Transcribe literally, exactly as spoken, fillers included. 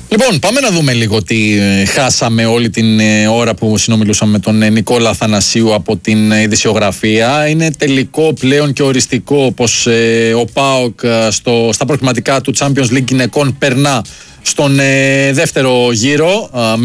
Λοιπόν, πάμε να δούμε λίγο τι χάσαμε όλη την ώρα που συνομιλούσαμε με τον Νικόλα Αθανασίου από την ειδησιογραφία. Είναι τελικό πλέον και οριστικό πως ε, ο ΠΑΟΚ στο, στα προκριματικά του Champions League γυναικών περνά στον ε, δεύτερο γύρο.